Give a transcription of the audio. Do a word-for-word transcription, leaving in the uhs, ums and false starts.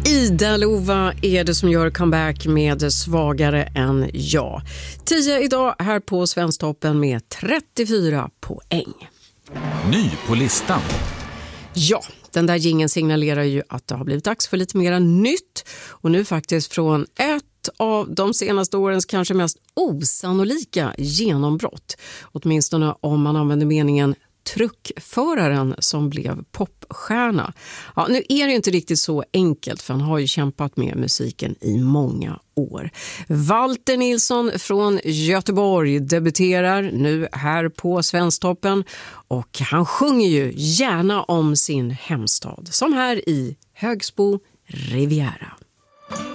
Ida Lova är det som gör comeback med Svagare än jag. tio idag här på Svensktoppen med trettiofyra poäng. Ny på listan. Ja, den där jingeln signalerar ju att det har blivit dags för lite mera nytt. Och nu faktiskt från ett av de senaste årens kanske mest osannolika genombrott. Åtminstone om man använder meningen truckföraren som blev popstjärna. Ja, nu är det ju inte riktigt så enkelt, för han har ju kämpat med musiken i många år. Walter Nilsson från Göteborg debuterar nu här på Svensktoppen, och han sjunger ju gärna om sin hemstad, som här i Högsbo Riviera.